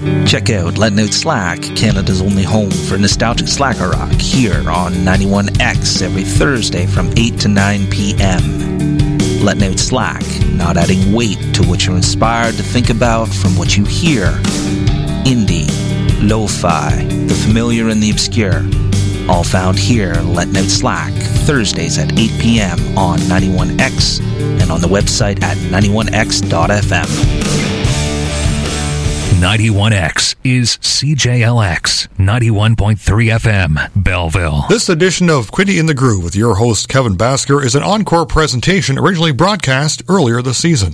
Check out Letting Out Slack, Canada's only home for nostalgic slacker rock, here on 91X every Thursday from 8 to 9 p.m. Letting Out Slack, not adding weight to what you're inspired to think about from what you hear. Indie, lo-fi, the familiar and the obscure, all found here, Letting Out Slack, Thursdays at 8 p.m. on 91X and on the website at 91x.fm. 91X is CJLX 91.3 FM, Belleville. This edition of Quinty in the Groove with your host Kevin Basker is an encore presentation originally broadcast earlier this season.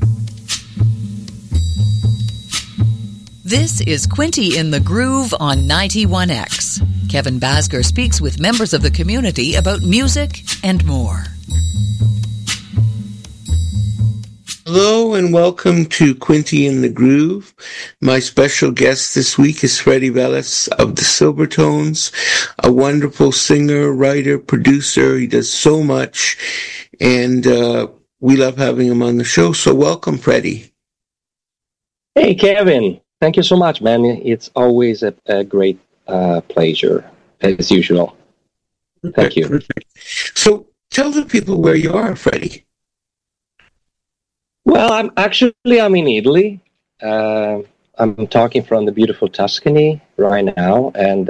This is Quinty in the Groove on 91X. Kevin Basker speaks with members of the community about music and more. Hello and welcome to Quinty in the Groove. My special guest this week is Freddie Velez of the Silvertones, a wonderful singer, writer, producer. He does so much, and we love having him on the show. So welcome, Freddie. Hey, Kevin. Thank you so much, man. It's always a great pleasure, as usual. Thank you. Perfect. So tell the people where you are, Freddie. Well, I'm in Italy. I'm talking from the beautiful Tuscany right now, and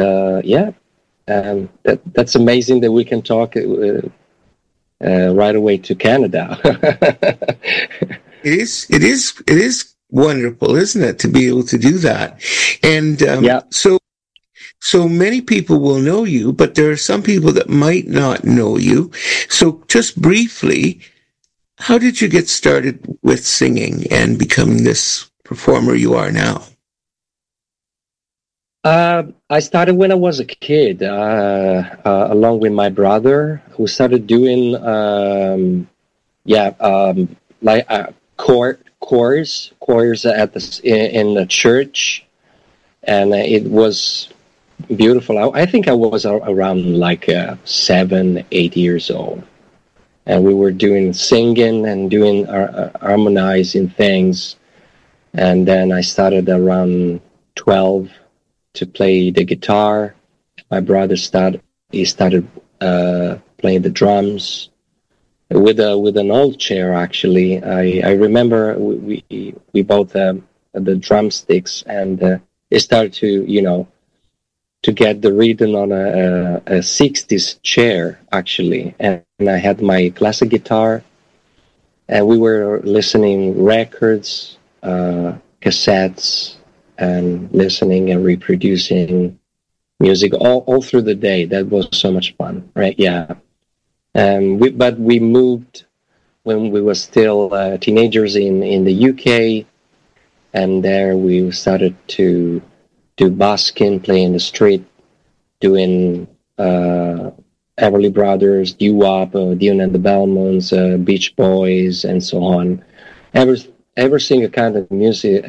that's amazing that we can talk right away to Canada. It is wonderful, isn't it, to be able to do that? And so many people will know you, but there are some people that might not know you. So just briefly, how did you get started with singing and becoming this performer you are now? I started when I was a kid, along with my brother, who started doing choirs at in the church, and it was beautiful. I think I was around like 7, 8 years old. And we were doing singing and doing harmonizing things. And then I started around 12 to play the guitar. My brother started playing the drums with an old chair. Actually, I remember we bought the drumsticks, and it started to get the rhythm on a 60s chair, actually. And I had my classic guitar, and we were listening records, cassettes, and listening and reproducing music all through the day. That was so much fun, right? Yeah. But we moved when we were still teenagers in the UK, and there we started to do busking, play in the street, doing Everly Brothers, doo-wop, Dion and the Belmonts, Beach Boys, and so on. Every single kind of music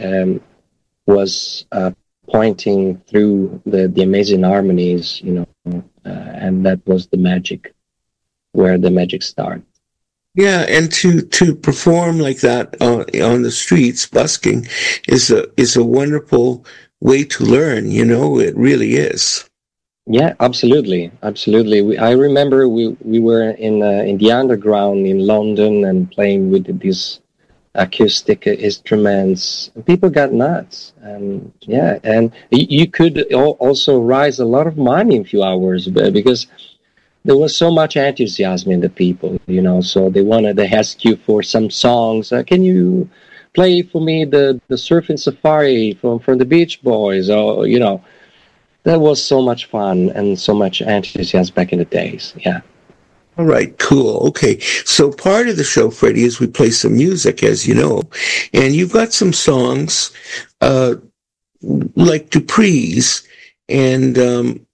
was pointing through the amazing harmonies, and that was the magic, where the magic started. Yeah, and to perform like that on the streets, busking, is a wonderful way to learn. It really is. Yeah, absolutely. I remember we were in the underground in London and playing with these acoustic instruments. People got nuts, and you could also raise a lot of money in a few hours because there was so much enthusiasm in the people, so they asked you for some songs. Can you play for me the Surfing Safari from the Beach Boys? Or, that was so much fun and so much enthusiasm back in the days. Yeah. All right, cool. Okay. So part of the show, Freddie, is we play some music, as you know, and you've got some songs, like Dupree's, and,